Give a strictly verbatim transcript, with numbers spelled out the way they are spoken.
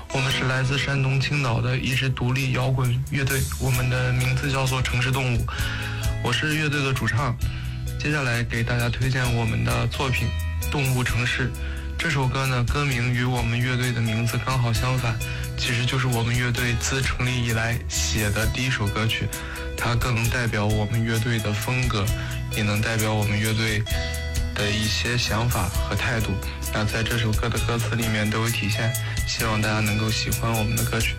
我们是来自山东青岛的一支独立摇滚乐队，我们的名字叫做城市动物，我是乐队的主唱。接下来给大家推荐我们的作品《动物城市》。这首歌呢，歌名与我们乐队的名字刚好相反，其实就是我们乐队自成立以来写的第一首歌曲，它更能代表我们乐队的风格，也能代表我们乐队的一些想法和态度。那在这首歌的歌词里面都有体现，希望大家能够喜欢我们的歌曲。